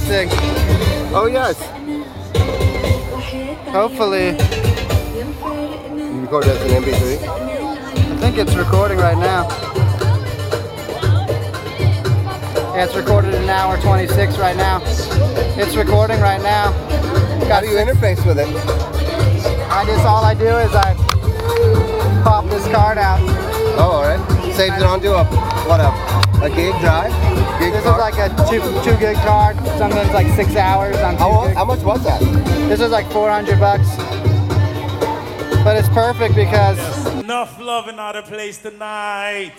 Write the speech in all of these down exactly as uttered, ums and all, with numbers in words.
thing. Oh yes. Hopefully. You recorded as an M P three? I think it's recording right now. Yeah, it's recorded in an hour twenty-six right now. It's recording right now. How do you interface with it? I just, all I do is I pop this card out. Oh, alright. Saves it onto a, what, a, a gig drive? Gig This card? is like a two, two gig card. Sometimes like six hours on two How, gig. how much was that? This is like four hundred bucks. But it's perfect because enough love in our place tonight.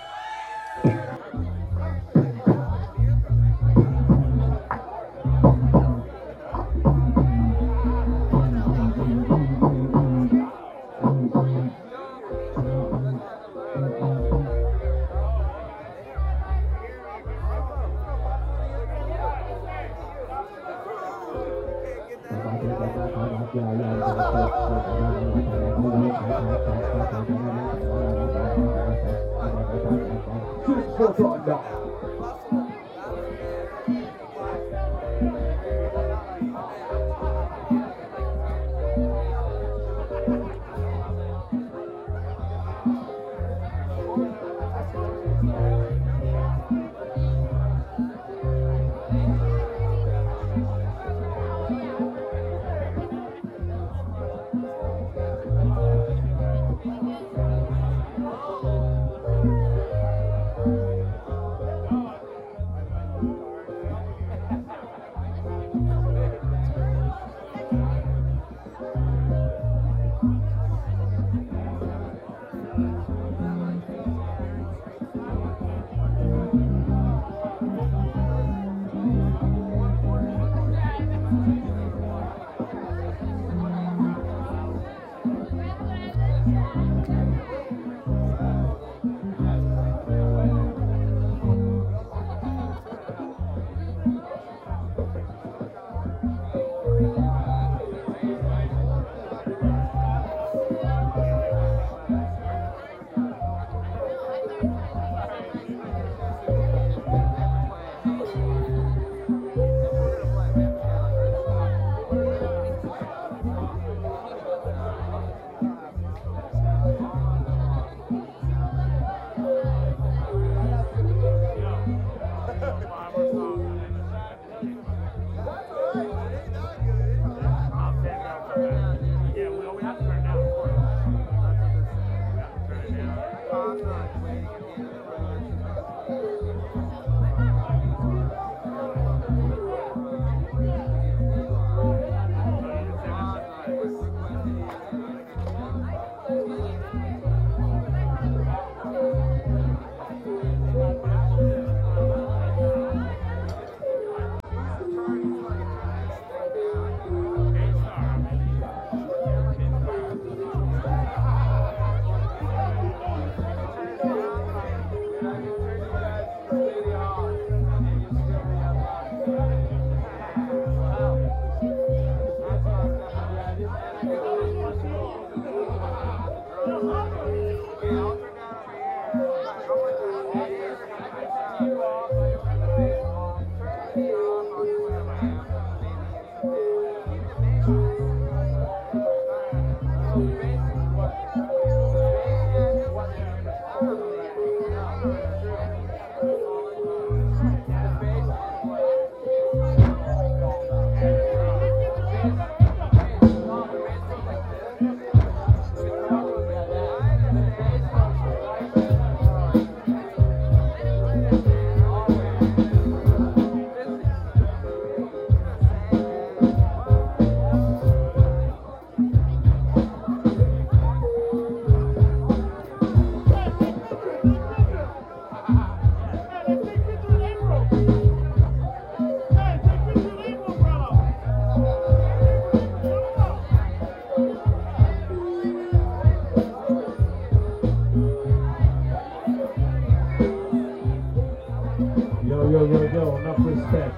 yo, yo, yo, enough respect.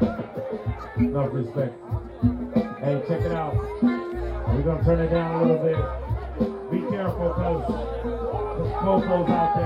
Enough respect. Hey, check it out. We're gonna turn it down a little bit. Be careful, cause the popos out there.